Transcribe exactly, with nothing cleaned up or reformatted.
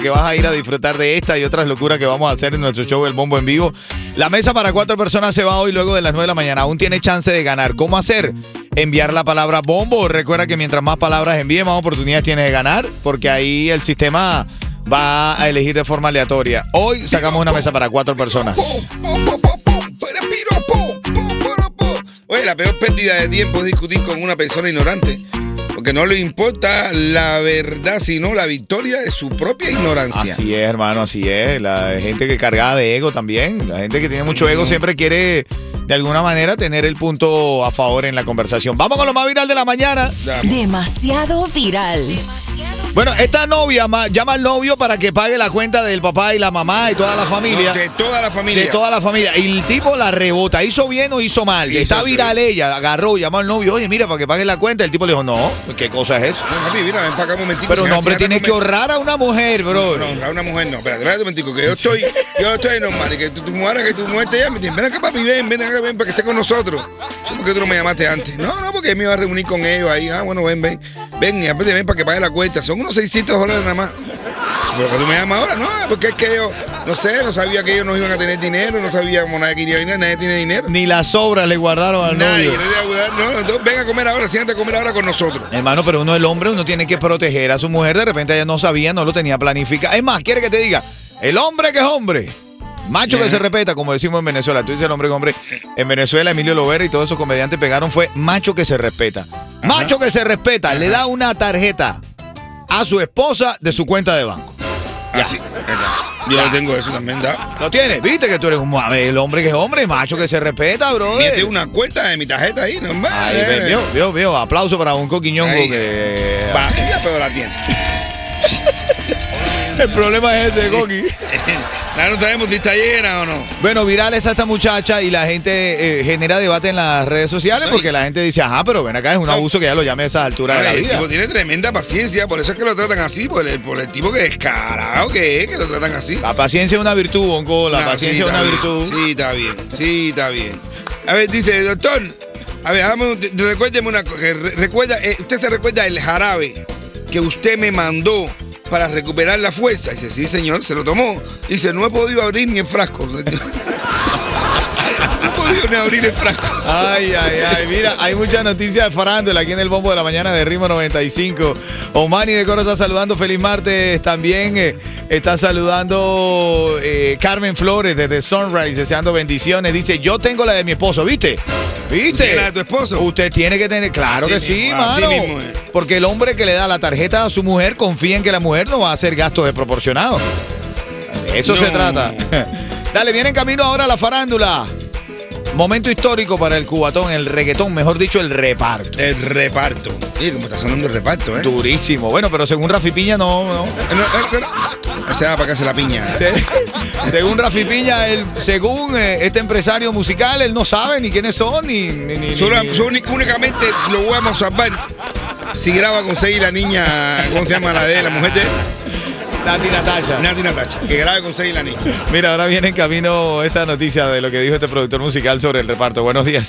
que vas a ir a disfrutar de esta y otras locuras que vamos a hacer en nuestro show El Bombo en Vivo. La mesa para cuatro personas se va hoy luego de las nueve de la mañana. Aún tiene chance de ganar. ¿Cómo hacer? Enviar la palabra bombo. Recuerda que mientras más palabras envíes, más oportunidades tienes de ganar, porque ahí el sistema va a elegir de forma aleatoria. Hoy sacamos una mesa para cuatro personas. Oye, la peor pérdida de tiempo es discutir con una persona ignorante, porque no le importa la verdad, sino la victoria de su propia ignorancia. Así es, hermano, así es. La gente que cargada de ego también. La gente que tiene mucho ego siempre quiere, de alguna manera, tener el punto a favor en la conversación. Vamos con lo más viral de la mañana. Demasiado viral. Bueno, esta novia ma- llama al novio para que pague la cuenta del papá y la mamá y toda la familia. No, de toda la familia. De toda la familia. Y el tipo la rebota. ¿Hizo bien o hizo mal? Hizo Está viral bien. ella. Agarró, llamó al novio. Oye, mira, para que pague la cuenta. El tipo le dijo, no, ¿qué cosa es eso? No, papi, mira, ven para acá un momentico. Pero Si un hombre si tiene anda que con- ahorrar a una mujer, bro. No, no, a una mujer no. Espérate, espérate un momentico, que yo estoy, yo estoy normal. Y que tu, tu mujer, que tu mujer te llame. Ven acá, papi, ven, ven acá, ven, para que esté con nosotros. ¿Por qué tú no me llamaste antes? No, no, porque me iba a reunir con ellos ahí. Ah, bueno, ven, ven. Ven, y aparte ven para que pague la cuenta. Son unos seiscientos dólares nada más. Pero que tú me llamas ahora, no, porque es que yo, no sé, no sabía que ellos no iban a tener dinero, no sabíamos nadie que iba a venir, nadie tiene dinero. Ni las sobras le guardaron al Nadie, novio. no le iba a cuidar, no, entonces ven a comer ahora, siéntate a comer ahora con nosotros. Hermano, pero uno el hombre, uno tiene que proteger a su mujer. De repente ella no sabía, no lo tenía planificado. Es más, quiere que te diga, el hombre que es hombre, macho que Yeah. se respeta, como decimos en Venezuela. Tú dices el hombre que es hombre. En Venezuela, Emilio Lovera y todos esos comediantes pegaron fue macho que se respeta. Macho que se respeta, le da una tarjeta a su esposa de su cuenta de banco. Ah, sí, verdad. Yo tengo eso también, da. ¿Lo tienes? ¿Viste que tú eres un el hombre que es hombre, macho que se respeta, bro? Mete una cuenta de mi tarjeta ahí, no Ahí, ve, vio, vio, vio. Aplauso para un coquiñongo Ahí. que... Vacía, pero la tiene. El problema es ese, Coqui. No sabemos si está llena o no. Bueno, viral está esta muchacha y la gente eh, genera debate en las redes sociales No, y- porque la gente dice, ajá, pero ven acá, es un No. abuso que ya lo llame a esa altura de la Ay, el vida. tipo tiene tremenda paciencia, por eso es que lo tratan así, por el, por el tipo que descarado que es, que lo tratan así. La paciencia es una virtud, Bonco, la No, paciencia sí, es una está bien, virtud. Sí, está bien, sí, está bien. A ver, dice, doctor, a ver, hágame un- de- recuérdeme una cosa, que re- recuerda, eh, usted se recuerda el jarabe que usted me mandó para recuperar la fuerza. Dice, sí, señor, se lo tomó. Dice, no he podido abrir ni el frasco. No he podido ni abrir el frasco. Ay, ay, ay, mira, hay muchas noticias de farándula aquí en el Bombo de la Mañana de Ritmo noventa y cinco. Omani de Coro está saludando, feliz martes. También eh, está saludando eh, Carmen Flores desde Sunrise, deseando bendiciones. Dice, yo tengo la de mi esposo, ¿viste? ¿Viste? ¿Tienes la de tu esposo? Usted tiene que tener, claro Así que sí, mismo, así mano. mismo es. Porque el hombre que le da la tarjeta a su mujer confía en que la mujer no va a hacer gastos desproporcionados. De eso se No. trata. Dale, viene en camino ahora la farándula. Momento histórico para el cubatón, el reggaetón, mejor dicho, el reparto. El reparto. Sí, como está sonando el reparto, ¿eh? Durísimo. Bueno, pero según Rafi Piña, no, no. Eh, no, eh, no. Se va para acá la piña. Se- según Rafi Piña, él, según eh, este empresario musical, él no sabe ni quiénes son, ni... ni, ni- Solo, ni- solo únic- únicamente lo vamos a salvar si graba conseguir la niña, ¿cómo se llama la de la mujer de Nati Natasha. Nati Natacha? Que grabe conseguir la niña. Mira, ahora viene en camino esta noticia de lo que dijo este productor musical sobre el reparto. Buenos días.